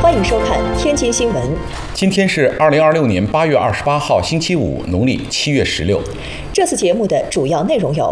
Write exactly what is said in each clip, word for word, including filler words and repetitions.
欢迎收看天津新闻。 今天是二零二六年八月二十八号，星期五，农历七月十六。 这次节目的主要内容有：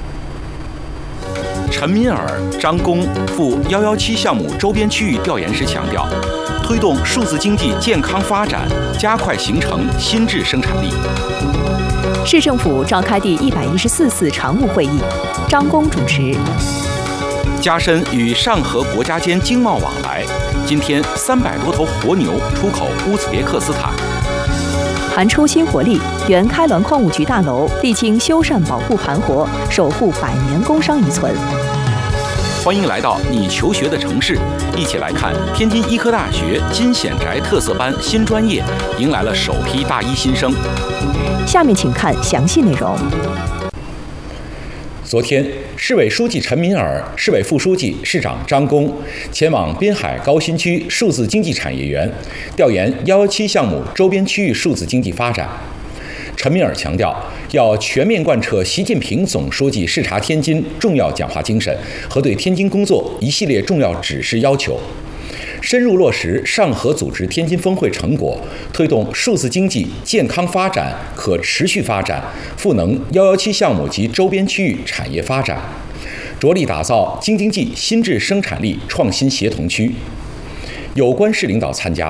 陈敏尔、张工赴一一七项目周边区域调研时强调，推动数字经济健康发展，加快形成新质生产力。 市政府召开第一百一十四次常务会议，张工主持。 加深与上合国家间经贸往来，今天三百多头活牛出口乌兹别克斯坦。 盘出新活力，原开滦矿务局大楼历经修缮保护盘活，守护百年工商遗存。 欢迎来到你求学的城市，一起来看天津医科大学金显宅特色班新专业迎来了首批大一新生。 下面请看详细内容。 昨天，市委书记陈敏尔、市委副书记、市长张工前往滨海高新区数字经济产业园，调研一一七项目周边区域数字经济发展。陈敏尔强调，要全面贯彻习近平总书记视察天津重要讲话精神和对天津工作一系列重要指示要求，深入落实上合组织天津峰会成果，推动数字经济健康发展、可持续发展，赋能一一七项目及周边区域产业发展，着力打造京津冀新质生产力创新协同区。有关市领导参加。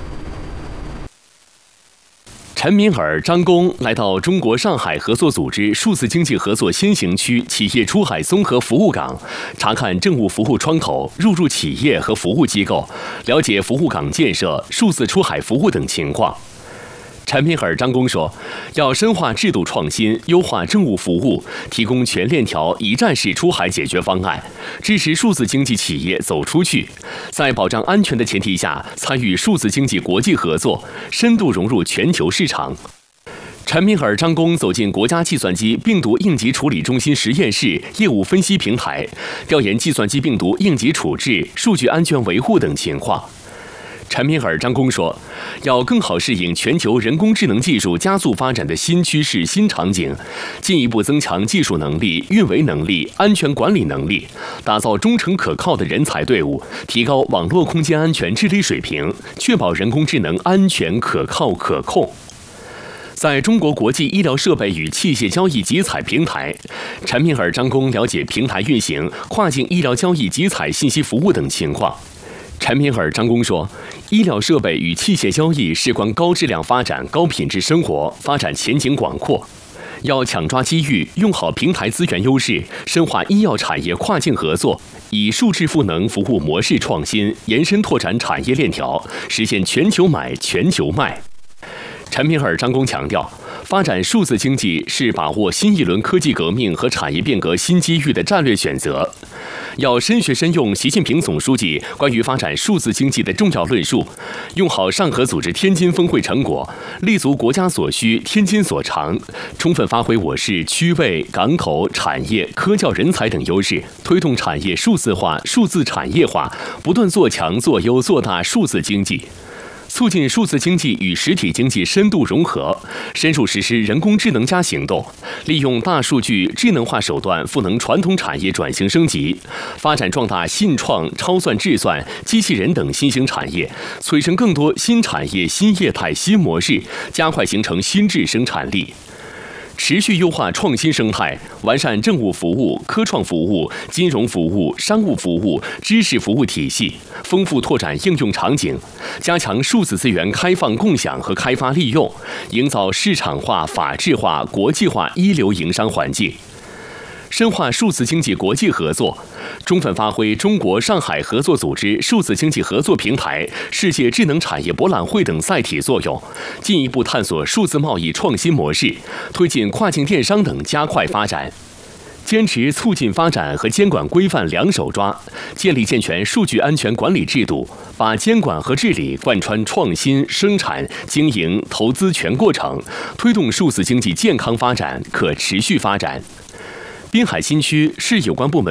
陈敏尔、张工来到中国上海合作组织数字经济合作先行区企业出海综合服务港，查看政务服务窗口、入驻企业和服务机构，了解服务港建设、数字出海服务等情况。陈敏尔、张工说，要深化制度创新，优化政务服务，提供全链条一站式出海解决方案，支持数字经济企业走出去，在保障安全的前提下，参与数字经济国际合作，深度融入全球市场。陈敏尔、张工走进国家计算机病毒应急处理中心实验室业务分析平台，调研计算机病毒应急处置、数据安全维护等情况。陈敏尔、张工说，要更好适应全球人工智能技术加速发展的新趋势、新场景，进一步增强技术能力、运维能力、安全管理能力，打造忠诚可靠的人才队伍，提高网络空间安全治理水平，确保人工智能安全、可靠、可控。在中国国际医疗设备与器械交易集采平台，陈敏尔、张工了解平台运行、跨境医疗交易集采信息服务等情况。陈敏尔、张工说，医疗设备与器械交易事关高质量发展、高品质生活，发展前景广阔，要抢抓机遇，用好平台资源优势，深化医药产业跨境合作，以数字赋能服务模式创新，延伸拓展产业链条，实现全球买、全球卖。陈敏尔、张工强调，发展数字经济是把握新一轮科技革命和产业变革新机遇的战略选择，要深学深用习近平总书记关于发展数字经济的重要论述，用好上合组织天津峰会成果，立足国家所需、天津所长，充分发挥我市区位、港口、产业、科教人才等优势，推动产业数字化、数字产业化，不断做强、做优、做大数字经济。促进数字经济与实体经济深度融合，深入实施人工智能加行动，利用大数据、智能化手段赋能传统产业转型升级，发展壮大信创、超算智算、机器人等新兴产业，催生更多新产业、新业态、新模式，加快形成新质生产力。持续优化创新生态，完善政务服务、科创服务、金融服务、商务服务、知识服务体系，丰富拓展应用场景，加强数字资源开放共享和开发利用，营造市场化、法治化、国际化一流营商环境。深化数字经济国际合作，充分发挥中国上海合作组织数字经济合作平台、世界智能产业博览会等载体作用，进一步探索数字贸易创新模式，推进跨境电商等加快发展。坚持促进发展和监管规范两手抓，建立健全数据安全管理制度，把监管和治理贯穿创新、生产、经营、投资全过程，推动数字经济健康发展、可持续发展。滨海新区市有关部门